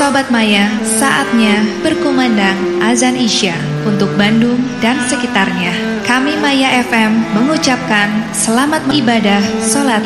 Sobat Maya, saatnya berkumandang azan Isya untuk Bandung dan sekitarnya. Kami Maya FM mengucapkan selamat ibadah sholat